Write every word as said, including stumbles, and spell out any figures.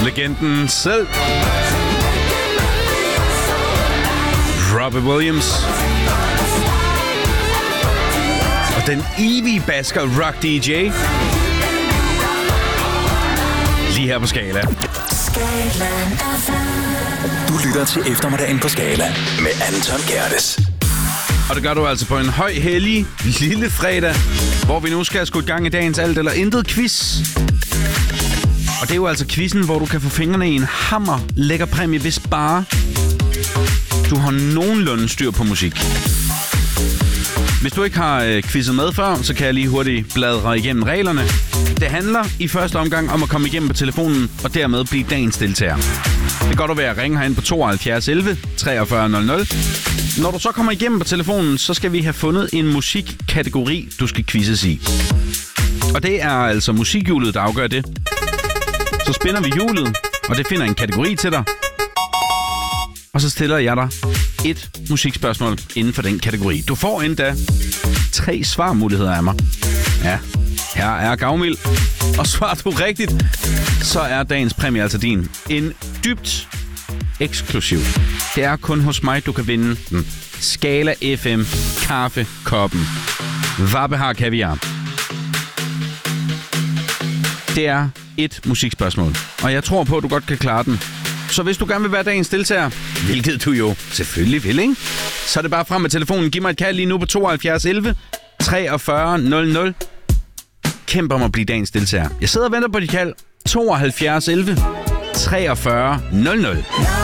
Legenden selv. Robbie Williams. Og den evige basker Rock D J. Lige her på Skala. Du lytter til eftermiddagen på Skala med Anton Gerdes. Og det gør du altså på en høj, hellig, lille fredag, hvor vi nu skal skudt gang i dagens alt eller intet quiz. Og det er jo altså quizzen, hvor du kan få fingrene i en hammer lækker præmie, hvis bare du har nogenlunde styr på musik. Hvis du ikke har øh, quizzet med før, så kan jeg lige hurtigt bladre igennem reglerne. Det handler i første omgang om at komme igennem på telefonen og dermed blive dagens deltager. Det gør du ved at ringe herind på tooghalvfjerds elleve treogfyrre nul nul. Når du så kommer igennem på telefonen, så skal vi have fundet en musikkategori, du skal quizzes i. Og det er altså musikhjulet, der afgør det. Så spænder vi hjulet, og det finder en kategori til dig. Og så stiller jeg dig et musikspørgsmål inden for den kategori. Du får endda tre svarmuligheder af mig. Ja, her er gavmild. Og svarer du rigtigt, så er dagens præmie altså din. En dybt eksklusiv. Det er kun hos mig, du kan vinde den. Skala F M kaffekoppen. Vappe har kaviar. Det er et musikspørgsmål, og jeg tror på, at du godt kan klare den. Så hvis du gerne vil være dagens deltager, hvilket du jo selvfølgelig vil, ikke? Så er det bare frem med telefonen. Giv mig et kald lige nu på tooghalvfjerds elleve treogfyrre nul nul. Kæmp om at blive dagens deltager. Jeg sidder og venter på dit kald. tooghalvfjerds elleve treogfyrre nul nul.